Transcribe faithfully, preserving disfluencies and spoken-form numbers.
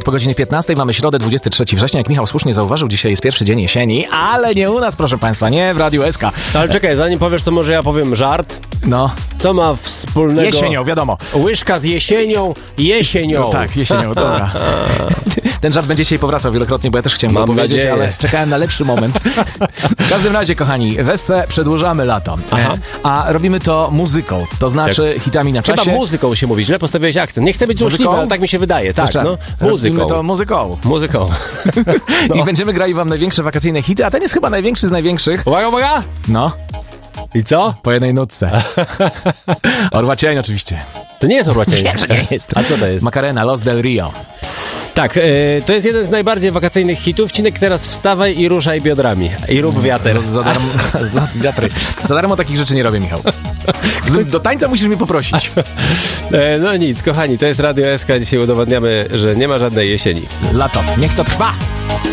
minut po godzinie piętnastej. Mamy środę, dwudziestego trzeciego września. Jak Michał słusznie zauważył, dzisiaj jest pierwszy dzień jesieni, ale nie u nas, proszę państwa, nie w Radiu S K. Ale czekaj, zanim powiesz, to może ja powiem żart. No. Co ma wspólnego... Jesienią, wiadomo. Łyżka z jesienią, jesienią. No tak, jesienią, dobra. Ten żart będzie dzisiaj powracał wielokrotnie, bo ja też chciałem go powiedzieć, nadzieję. ale czekałem na lepszy moment. W każdym razie, kochani, w S C przedłużamy lato. Aha. A robimy to muzyką, to znaczy tak. hitami na czasie. Chyba muzyką się mówi, źle postawiłeś akcent. Nie chcę być złośliwy, ale tak mi się wydaje. Tak, no. Muzyką. Robimy to muzyką. Muzyką. No. I będziemy grali wam największe wakacyjne hity, a ten jest chyba największy z największych. Uwaga, uwaga! No. I co? Po jednej nutce. Orła Cień oczywiście. To nie jest Orła Cień. Wiem, że nie jest. A co to jest? Macarena, Los del Rio. Tak, yy, to jest jeden z najbardziej wakacyjnych hitów. Cinek, teraz wstawaj i ruszaj biodrami. I rób wiatr. Za, za, darmo, za, wiatry. za darmo takich rzeczy nie robię, Michał. Do, do tańca musisz mnie poprosić. E, no nic, kochani, to jest Radio S K. Dzisiaj udowadniamy, że nie ma żadnej jesieni. Lato. Niech to trwa.